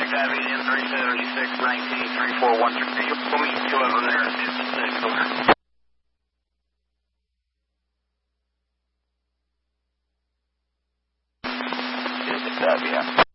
Tabby in 376, 19, 3413. You'll meet two of them there at 56. Over. Tabby, yeah.